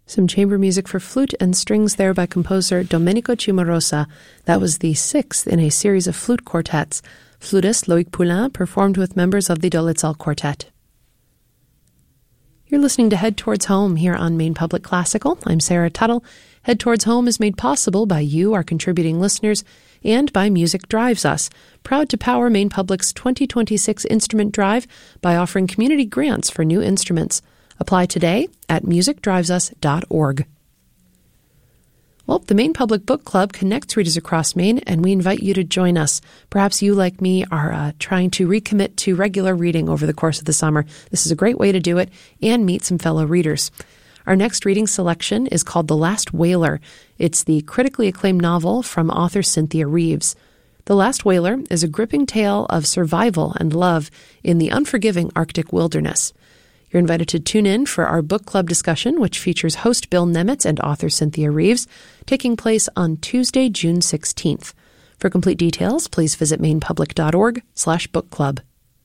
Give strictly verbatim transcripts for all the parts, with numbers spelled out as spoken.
Some chamber music for flute and strings there by composer Domenico Cimarosa. That was the sixth in a series of flute quartets. Flutist Loïc Poulain performed with members of the Dolitzal Quartet. You're listening to Head Towards Home here on Maine Public Classical. I'm Sarah Tuttle. Head Towards Home is made possible by you, our contributing listeners, and by Music Drives Us, proud to power Maine Public's twenty twenty-six Instrument Drive by offering community grants for new instruments. Apply today at music drives us dot org. Well, the Maine Public Book Club connects readers across Maine, and we invite you to join us. Perhaps you, like me, are uh, trying to recommit to regular reading over the course of the summer. This is a great way to do it and meet some fellow readers. Our next reading selection is called The Last Whaler. It's the critically acclaimed novel from author Cynthia Reeves. The Last Whaler is a gripping tale of survival and love in the unforgiving Arctic wilderness. You're invited to tune in for our book club discussion, which features host Bill Nemitz and author Cynthia Reeves, taking place on Tuesday, June sixteenth. For complete details, please visit mainepublic.org slash book club.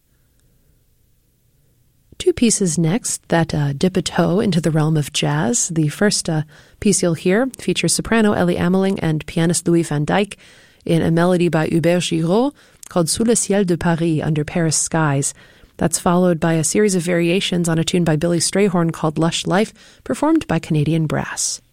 Two pieces next that uh, dip a toe into the realm of jazz. The first uh, piece you'll hear features soprano Ellie Ameling and pianist Louis van Dijk in a melody by Hubert Giraud called Sous le ciel de Paris, Under Paris Skies. That's followed by a series of variations on a tune by Billy Strayhorn called Lush Life, performed by Canadian Brass.